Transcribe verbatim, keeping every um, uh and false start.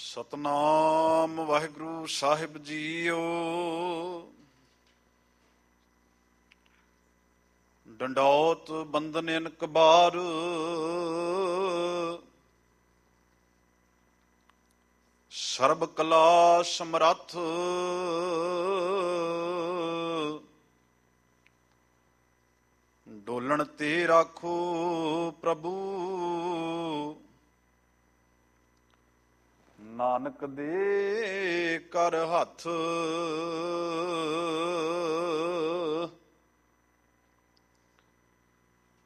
ਸਤਨਾਮ ਵਾਹਿਗੁਰੂ ਸਾਹਿਬ JIO. ਡੰਡੌਤ ਬੰਦਨ ਅਨਕ ਬਾਰ, ਸਰਬ ਕਲਾ ਸਮਰੱਥ। ਡੋਲਣ ਤੇ ਰਾਖੋ ਪ੍ਰਭੂ, ਨਾਨਕ ਦੇ ਕਰ ਹੱਥ।